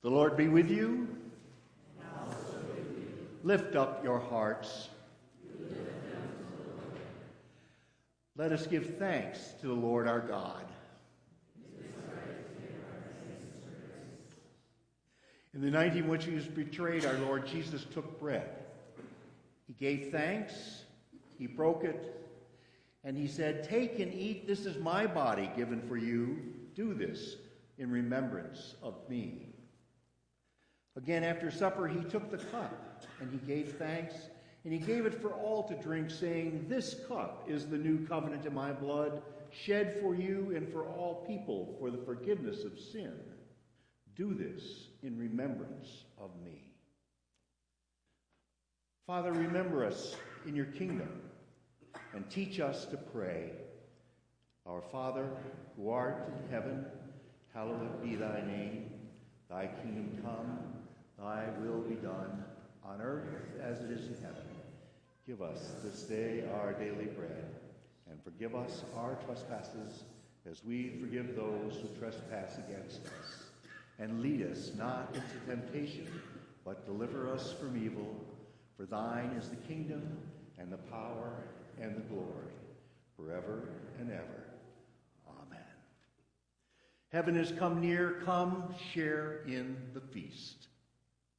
The Lord be with you. And also with you. Lift up your hearts. Let us give thanks to the Lord our God. In the night in which he was betrayed, our Lord Jesus took bread. He gave thanks, he broke it, and he said, "Take and eat, this is my body given for you. Do this in remembrance of me." Again, after supper, he took the cup, and he gave thanks, and he gave it for all to drink, saying, "This cup is the new covenant in my blood, shed for you and for all people for the forgiveness of sin. Do this in remembrance of me." Father, remember us in your kingdom, and teach us to pray. Our Father, who art in heaven, hallowed be thy name. Thy kingdom come, thy will be done, on earth as it is in heaven. Give us this day our daily bread, and forgive us our trespasses, as we forgive those who trespass against us. And lead us not into temptation, but deliver us from evil. For thine is the kingdom, and the power, and the glory, forever and ever. Amen. Heaven has come near. Come share in the feast.